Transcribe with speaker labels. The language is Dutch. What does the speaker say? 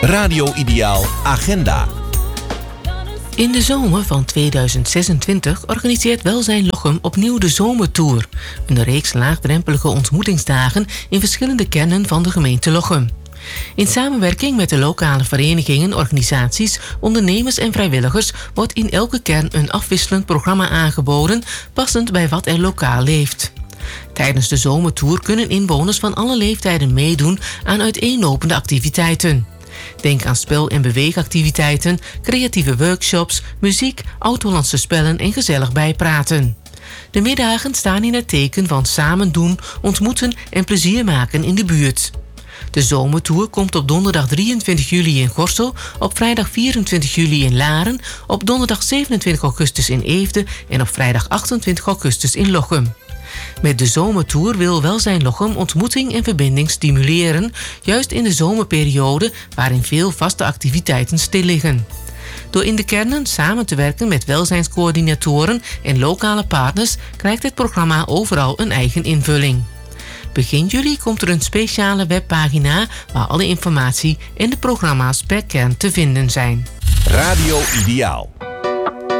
Speaker 1: Radio Ideaal Agenda.
Speaker 2: In de zomer van 2026 organiseert Welzijn Lochem opnieuw de Zomertour. Een reeks laagdrempelige ontmoetingsdagen in verschillende kernen van de gemeente Lochem. In samenwerking met de lokale verenigingen, organisaties, ondernemers en vrijwilligers wordt in elke kern een afwisselend programma aangeboden, passend bij wat er lokaal leeft. Tijdens de Zomertour kunnen inwoners van alle leeftijden meedoen aan uiteenlopende activiteiten. Denk aan spel- en beweegactiviteiten, creatieve workshops, muziek, oud-Hollandse spellen en gezellig bijpraten. De middagen staan in het teken van samen doen, ontmoeten en plezier maken in de buurt. De Zomertour komt op donderdag 23 juli in Gorssel, op vrijdag 24 juli in Laren, op donderdag 27 augustus in Eefde en op vrijdag 28 augustus in Lochem. Met de Zomertour wil Welzijn Lochem ontmoeting en verbinding stimuleren, juist in de zomerperiode waarin veel vaste activiteiten stil liggen. Door in de kernen samen te werken met welzijnscoördinatoren en lokale partners krijgt het programma overal een eigen invulling. Begin juli komt er een speciale webpagina waar alle informatie en de programma's per kern te vinden zijn.
Speaker 1: Radio Ideaal.